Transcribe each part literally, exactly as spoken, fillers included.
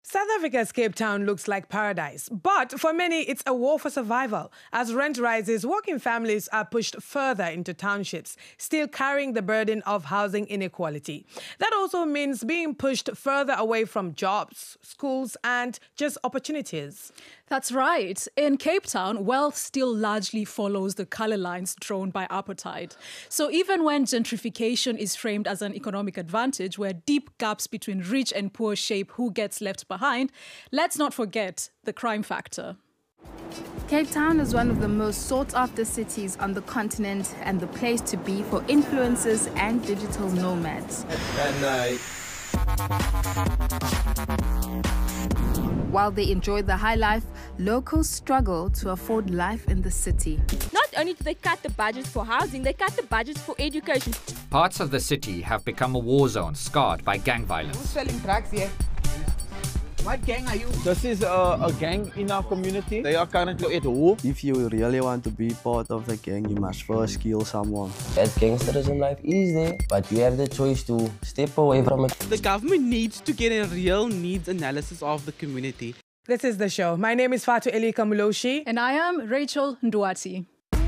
South Africa's Cape Town looks like paradise, but for many it's a war for survival. As rent rises, working families are pushed further into townships, still carrying the burden of housing inequality. That also means being pushed further away from jobs, schools and just opportunities. That's right. In Cape Town, wealth still largely follows the colour lines drawn by apartheid. So even when gentrification is framed as an economic advantage, where deep gaps between rich and poor shape who gets left behind, let's not forget the crime factor. Cape Town is one of the most sought-after cities on the continent and the place to be for influencers and digital nomads. At night. While they enjoy the high life, locals struggle to afford life in the city. Not only do they cut the budgets for housing, they cut the budgets for education. Parts of the city have become a war zone scarred by gang violence. Who's selling drugs here? What gang are you? This is a, a gang in our community. They are currently at war. If you really want to be part of the gang, you must first kill someone. That gangsterism life is there, but you have the choice to step away from it. The government needs to get a real needs analysis of the community. This is the show. My name is Fatu Elika Muloshi. And I am Rachel Nduati.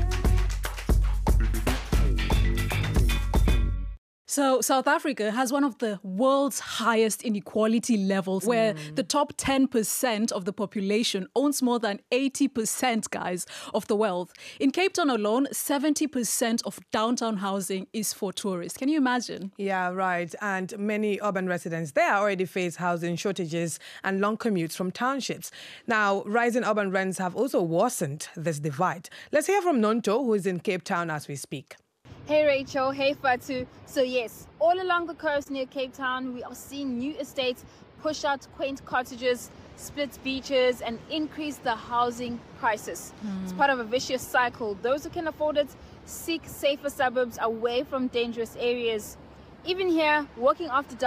So South Africa has one of the world's highest inequality levels, where mm. the top ten percent of the population owns more than eighty percent, guys, of the wealth. In Cape Town alone, seventy percent of downtown housing is for tourists. Can you imagine? Yeah, right. And many urban residents there already face housing shortages and long commutes from townships. Now, rising urban rents have also worsened this divide. Let's hear from Nonto, who is in Cape Town as we speak. Hey Rachel, hey Fatu. So yes, all along the coast near Cape Town, we are seeing new estates push out quaint cottages, split beaches and increase the housing crisis. Mm. It's part of a vicious cycle. Those who can afford it seek safer suburbs away from dangerous areas. Even here, working after dark,